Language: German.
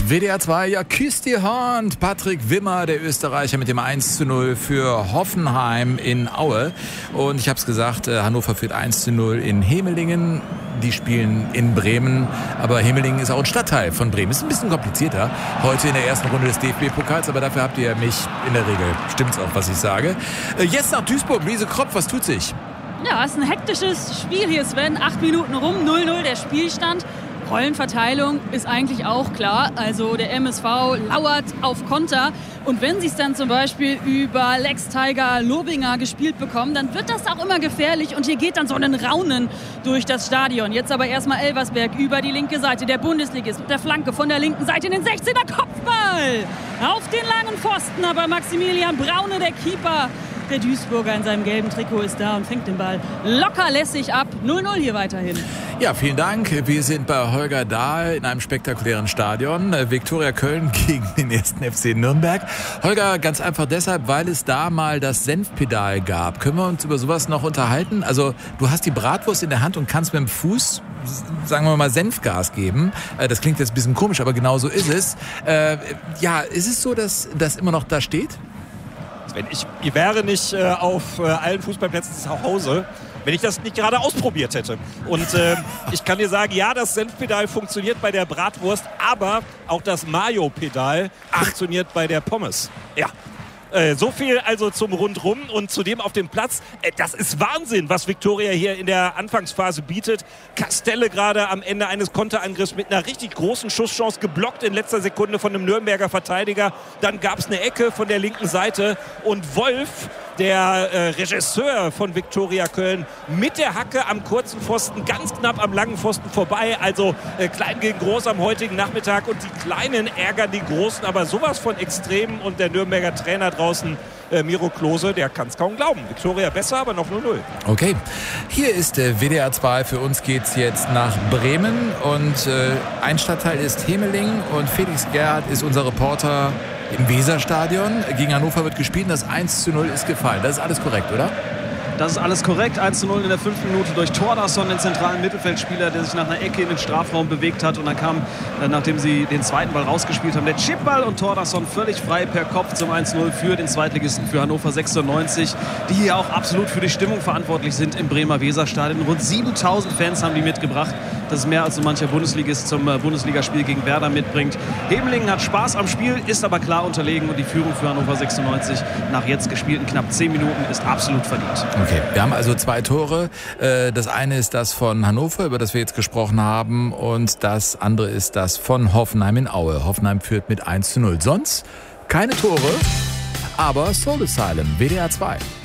WDR 2, ja, küsst die Hand. Patrick Wimmer, der Österreicher, mit dem 1:0 für Hoffenheim in Aue. Und ich habe es gesagt, Hannover führt 1:0 in Hemelingen. Die spielen in Bremen, aber Hemelingen ist auch ein Stadtteil von Bremen. Ist ein bisschen komplizierter heute in der ersten Runde des DFB-Pokals, aber dafür habt ihr mich in der Regel. Stimmt's auch, was ich sage. Jetzt nach Duisburg, Luise Kropp, was tut sich? Ja, es ist ein hektisches Spiel hier, Sven. 8 Minuten rum, 0:0 der Spielstand. Rollenverteilung ist eigentlich auch klar. Also der MSV lauert auf Konter. Und wenn sie es dann zum Beispiel über Lex Tiger Lobinger gespielt bekommen, dann wird das auch immer gefährlich. Und hier geht dann so ein Raunen durch das Stadion. Jetzt aber erstmal Elversberg über die linke Seite. Der Bundesligist mit der Flanke von der linken Seite in den 16er Kopfball. Auf den langen Pfosten, aber Maximilian Braune, der Keeper, der Duisburger in seinem gelben Trikot, ist da und fängt den Ball locker lässig ab. 0:0 hier weiterhin. Ja, vielen Dank. Wir sind bei Holger Dahl in einem spektakulären Stadion. Viktoria Köln gegen den 1. FC Nürnberg. Holger, ganz einfach deshalb, weil es da mal das Senfpedal gab. Können wir uns über sowas noch unterhalten? Also du hast die Bratwurst in der Hand und kannst mit dem Fuß, sagen wir mal, Senfgas geben. Das klingt jetzt ein bisschen komisch, aber genau so ist es. Ja, ist es so, dass das immer noch da steht? Ich wäre nicht auf allen Fußballplätzen zu Hause, wenn ich das nicht gerade ausprobiert hätte. Und ich kann dir sagen, ja, das Senfpedal funktioniert bei der Bratwurst, aber auch das Mayo-Pedal funktioniert bei der Pommes. Ja. So viel also zum Rundrum und zudem auf dem Platz. Das ist Wahnsinn, was Viktoria hier in der Anfangsphase bietet. Castelle gerade am Ende eines Konterangriffs mit einer richtig großen Schusschance geblockt in letzter Sekunde von einem Nürnberger Verteidiger. Dann gab es eine Ecke von der linken Seite und Wolf, der Regisseur von Viktoria Köln, mit der Hacke am kurzen Pfosten, ganz knapp am langen Pfosten vorbei. Also klein gegen groß am heutigen Nachmittag und die Kleinen ärgern die Großen, aber sowas von extrem. Und der Nürnberger Trainer draußen, Miro Klose, der kann es kaum glauben. Viktoria besser, aber noch 0:0. Okay, hier ist WDR 2. Für uns geht's jetzt nach Bremen und ein Stadtteil ist Hemelingen und Felix Gerhardt ist unser Reporter im Weserstadion. Gegen Hannover wird gespielt und das 1:0 ist gefallen. Das ist alles korrekt, oder? Das ist alles korrekt. 1:0 in der 5. Minute durch Thordarson, den zentralen Mittelfeldspieler, der sich nach einer Ecke in den Strafraum bewegt hat. Und dann kam, nachdem sie den zweiten Ball rausgespielt haben, der Chipball und Thordarson völlig frei per Kopf zum 1:0 für den Zweitligisten für Hannover 96, die hier auch absolut für die Stimmung verantwortlich sind im Bremer Weserstadion. Rund 7.000 Fans haben die mitgebracht. Das ist mehr als so mancher Bundesligist zum Bundesligaspiel gegen Werder mitbringt. Hemelingen hat Spaß am Spiel, ist aber klar unterlegen und die Führung für Hannover 96 nach jetzt gespielten knapp 10 Minuten ist absolut verdient. Okay, wir haben also 2 Tore. Das eine ist das von Hannover, über das wir jetzt gesprochen haben, und das andere ist das von Hoffenheim in Aue. Hoffenheim führt mit 1:0. Sonst keine Tore, aber Soul Asylum, WDR 2.